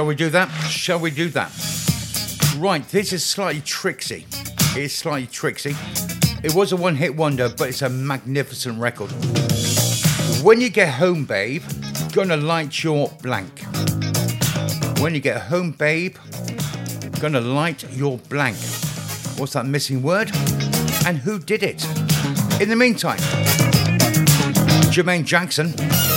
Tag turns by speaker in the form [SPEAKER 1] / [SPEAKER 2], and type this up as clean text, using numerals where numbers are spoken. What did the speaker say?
[SPEAKER 1] Shall we do that? Shall we do that? Right, this is slightly tricksy. It's slightly tricksy. It was a one-hit wonder, but it's a magnificent record. When you get home, babe, gonna light your blank. When you get home, babe, gonna light your blank. What's that missing word? And who did it? In the meantime, Jermaine Jackson.